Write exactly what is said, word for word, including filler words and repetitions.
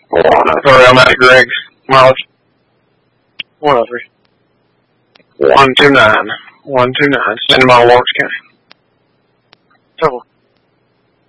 Sorry, I'm at Greg. Mileage. one oh three. one two nine. one two nine. Standing by Lawrence County. Double.